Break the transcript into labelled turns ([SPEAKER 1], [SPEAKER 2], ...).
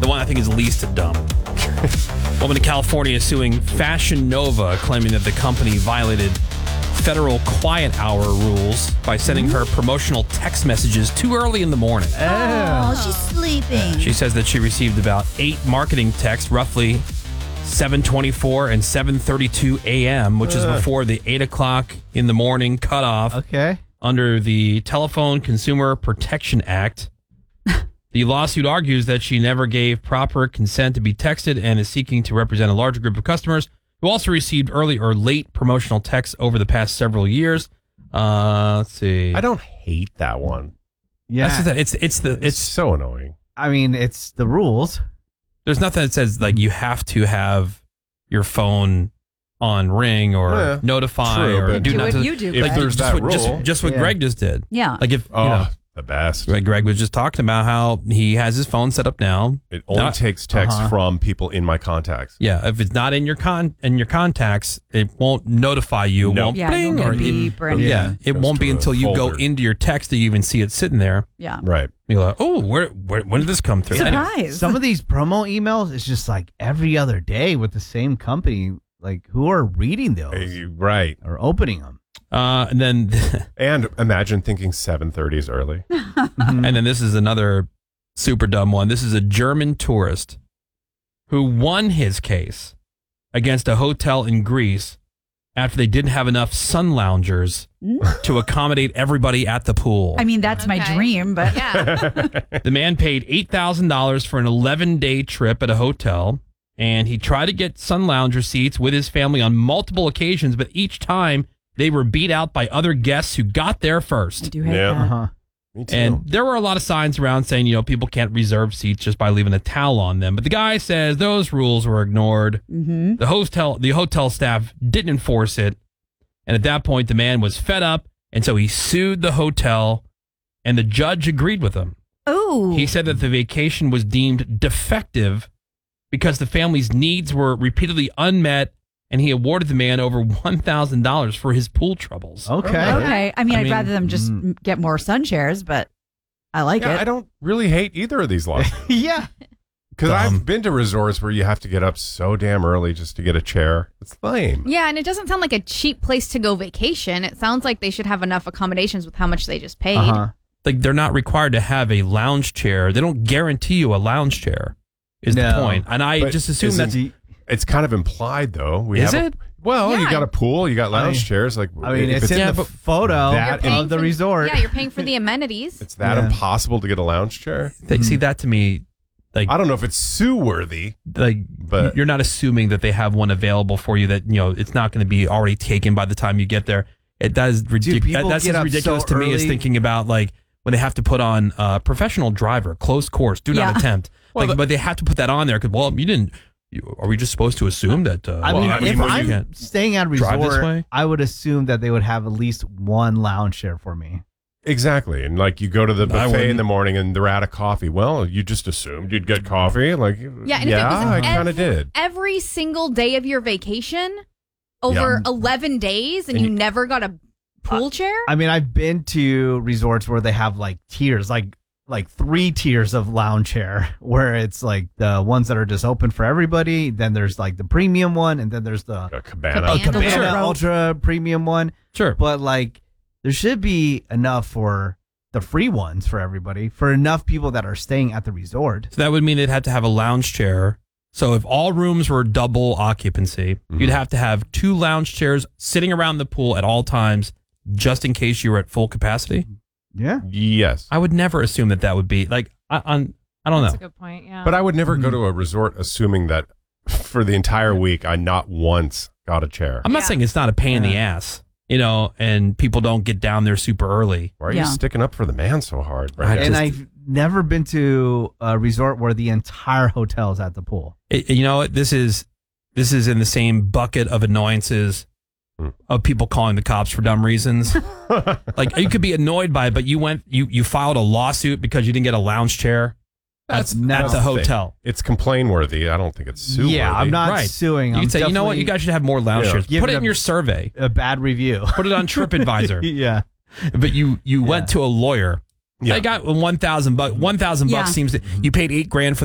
[SPEAKER 1] The one I think is least dumb. Woman in California is suing Fashion Nova, claiming that the company violated federal quiet hour rules by sending her promotional text messages too early in the morning.
[SPEAKER 2] Oh, she's sleeping.
[SPEAKER 1] She says that she received about 8 marketing texts, roughly 7:24 and 7:32 a.m., which is before the 8 o'clock in the morning cutoff.
[SPEAKER 3] Okay.
[SPEAKER 1] Under the Telephone Consumer Protection Act. The lawsuit argues that she never gave proper consent to be texted and is seeking to represent a larger group of customers who also received early or late promotional texts over the past several years. Let's see.
[SPEAKER 4] I don't hate that one.
[SPEAKER 3] Yeah.
[SPEAKER 1] It's
[SPEAKER 4] so annoying.
[SPEAKER 3] I mean, it's the rules.
[SPEAKER 1] There's nothing that says like you have to have your phone on ring or notify
[SPEAKER 4] true,
[SPEAKER 1] or
[SPEAKER 4] but
[SPEAKER 1] do not.
[SPEAKER 2] you do.
[SPEAKER 4] If
[SPEAKER 2] Greg.
[SPEAKER 4] there's that rule,
[SPEAKER 1] just what Greg just did.
[SPEAKER 2] Yeah.
[SPEAKER 1] Like if
[SPEAKER 4] the best.
[SPEAKER 1] Greg was just talking about how he has his phone set up now.
[SPEAKER 4] It only takes text from people in my contacts.
[SPEAKER 1] Yeah, if it's not in your contacts, it won't notify you. It won't bling
[SPEAKER 2] no
[SPEAKER 1] or
[SPEAKER 2] beep or anything.
[SPEAKER 1] it won't be
[SPEAKER 4] to a
[SPEAKER 1] until you go
[SPEAKER 4] folder.
[SPEAKER 1] into your text that you even see it sitting there.
[SPEAKER 2] Yeah.
[SPEAKER 4] Right.
[SPEAKER 1] You're like, oh, when did this come through? Anyway.
[SPEAKER 2] Surprise.
[SPEAKER 3] Some of these promo emails is just like every other day with the same company. Like, who are reading those
[SPEAKER 4] Right.
[SPEAKER 3] or opening them?
[SPEAKER 1] And then
[SPEAKER 4] And imagine thinking 7:30 is early.
[SPEAKER 1] and then this is another super dumb one. This is a German tourist who won his case against a hotel in Greece after they didn't have enough sun loungers to accommodate everybody at the pool.
[SPEAKER 2] I mean, that's my dream, but
[SPEAKER 1] The man paid $8,000 for an 11-day trip at a hotel, and he tried to get sun lounger seats with his family on multiple occasions, but each time they were beat out by other guests who got there first.
[SPEAKER 2] I do hate that.
[SPEAKER 4] Me too.
[SPEAKER 1] And there were a lot of signs around saying, people can't reserve seats just by leaving a towel on them. But the guy says those rules were ignored.
[SPEAKER 2] Mm-hmm.
[SPEAKER 1] The hotel staff didn't enforce it. And at that point, the man was fed up. And so he sued the hotel, and the judge agreed with him.
[SPEAKER 2] Oh.
[SPEAKER 1] He said that the vacation was deemed defective because the family's needs were repeatedly unmet, and he awarded the man over $1,000 for his pool troubles.
[SPEAKER 2] Okay. I mean, I'd rather them just get more sun chairs, but I like it.
[SPEAKER 4] I don't really hate either of these laws.
[SPEAKER 3] Yeah.
[SPEAKER 4] Because I've been to resorts where you have to get up so damn early just to get a chair. It's lame.
[SPEAKER 5] Yeah, and it doesn't sound like a cheap place to go vacation. It sounds like they should have enough accommodations with how much they just paid.
[SPEAKER 1] Like, they're not required to have a lounge chair. They don't guarantee you a lounge chair is the point. And I just assume that's...
[SPEAKER 4] It's kind of implied, though.
[SPEAKER 1] Is it?
[SPEAKER 4] Well, you
[SPEAKER 5] Yeah.
[SPEAKER 4] got a pool, you got lounge chairs. Like,
[SPEAKER 3] I mean,
[SPEAKER 4] if
[SPEAKER 3] it's in the photo
[SPEAKER 4] that
[SPEAKER 3] of the resort.
[SPEAKER 5] Yeah, you're paying for the amenities.
[SPEAKER 4] It's that impossible to get a lounge chair.
[SPEAKER 1] See, that to me, like,
[SPEAKER 4] I don't know if it's sue worthy.
[SPEAKER 1] Like,
[SPEAKER 4] but
[SPEAKER 1] you're not assuming that they have one available for you that, it's not going to be already taken by the time you get there. It does
[SPEAKER 3] people
[SPEAKER 1] that's
[SPEAKER 3] get
[SPEAKER 1] as
[SPEAKER 3] up
[SPEAKER 1] ridiculous
[SPEAKER 3] so
[SPEAKER 1] to me as
[SPEAKER 3] early.
[SPEAKER 1] thinking about, like, when they have to put on professional driver, close course, do not attempt. But they have to put that on there because, you didn't. Are we just supposed to assume that?
[SPEAKER 3] I mean, if
[SPEAKER 1] you
[SPEAKER 3] I'm
[SPEAKER 1] can't
[SPEAKER 3] staying at a
[SPEAKER 1] drive this
[SPEAKER 3] resort,
[SPEAKER 1] way?
[SPEAKER 3] I would assume that they would have at least one lounge chair for me.
[SPEAKER 4] Exactly. And like you go to the
[SPEAKER 1] I
[SPEAKER 4] buffet in
[SPEAKER 1] wouldn't.
[SPEAKER 4] the morning and they're out of coffee. Well, you just assumed you'd get coffee. Like,
[SPEAKER 5] Yeah, and if it was
[SPEAKER 4] I kind of did.
[SPEAKER 5] every single day of your vacation over 11 days and you never got a pool chair?
[SPEAKER 3] I mean, I've been to resorts where they have like tiers, like 3 tiers of lounge chair, where it's like the ones that are just open for everybody. Then there's like the premium one, and then there's the
[SPEAKER 4] Cabana.
[SPEAKER 3] Cabana Ultra premium one.
[SPEAKER 1] Sure.
[SPEAKER 3] But like, there should be enough for the free ones for everybody, for enough people that are staying at the resort.
[SPEAKER 1] So that would mean they'd have to have a lounge chair. So if all rooms were double occupancy, you'd have to have 2 lounge chairs sitting around the pool at all times, just in case you were at full capacity.
[SPEAKER 3] Yeah.
[SPEAKER 4] Yes.
[SPEAKER 1] I would never assume that would be like, I don't know.
[SPEAKER 5] That's a good point, yeah.
[SPEAKER 4] But I would never go to a resort assuming that for the entire week I not once got a chair.
[SPEAKER 1] I'm not saying it's not a pain in the ass, and people don't get down there super early.
[SPEAKER 4] Why are you sticking up for the man so hard?
[SPEAKER 3] And I've never been to a resort where the entire hotel is at the pool.
[SPEAKER 1] This is in the same bucket of annoyances of people calling the cops for dumb reasons. Like, you could be annoyed by it, but you filed a lawsuit because you didn't get a lounge chair at the hotel.
[SPEAKER 4] It's complain worthy. I don't think it's sue worthy.
[SPEAKER 3] Yeah, I'm not suing.
[SPEAKER 1] You
[SPEAKER 3] I'm
[SPEAKER 1] can say, you know what, you guys should have more lounge chairs.
[SPEAKER 3] Give
[SPEAKER 1] Put it in
[SPEAKER 3] a-
[SPEAKER 1] your survey.
[SPEAKER 3] A bad review.
[SPEAKER 1] Put it on TripAdvisor.
[SPEAKER 3] Yeah.
[SPEAKER 1] But you went to a lawyer.
[SPEAKER 4] Yeah.
[SPEAKER 1] They got $1,000. $1,000
[SPEAKER 2] Yeah.
[SPEAKER 1] seems that you paid $8,000 for